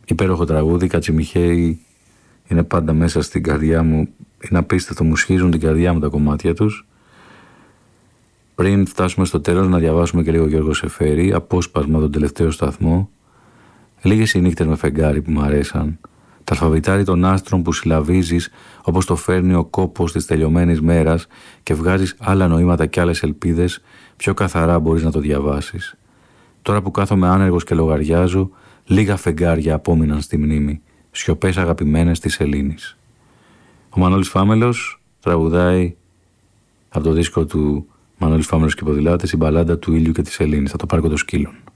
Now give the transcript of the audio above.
Υπέροχο τραγούδι, Κατσιμιχαίοι είναι πάντα μέσα στην καρδιά μου. Είναι απίστευτο, μου σχίζουν την καρδιά μου τα κομμάτια τους. Πριν φτάσουμε στο τέλος, να διαβάσουμε και λίγο Γιώργο Σεφέρη, απόσπασμα τον τελευταίο σταθμό. Λίγες οι νύχτες με φεγγάρι που μου αρέσαν. Τα αλφαβητάρι των άστρων που συλλαβίζεις όπως το φέρνει ο κόπος της τελειωμένης μέρας και βγάζεις άλλα νοήματα και άλλες ελπίδες, πιο καθαρά μπορείς να το διαβάσεις. Τώρα που κάθομαι άνεργος και λογαριάζω, λίγα φεγγάρια απόμειναν στη μνήμη, σιωπές αγαπημένες της Ελλήνης. Ο Μανώλης Φάμελος τραγουδάει από το δίσκο του Μανώλης Φάμελος και Ποδηλάτες η μπαλάντα του ήλιου και της Ελλήνης, από το Πάρκο των Σκύλων.